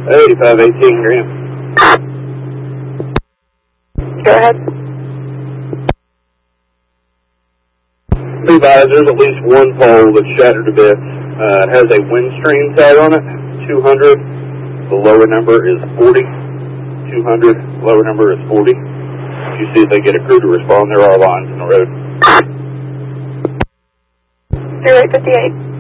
8518 Graham. Go ahead. Be advised, there's at least one pole that's shattered to bits. Has a windstream tag on it, 200. The lower number is 40. 200. Lower number is 40. If you see if they get a crew to respond, there are lines in the road. 0858.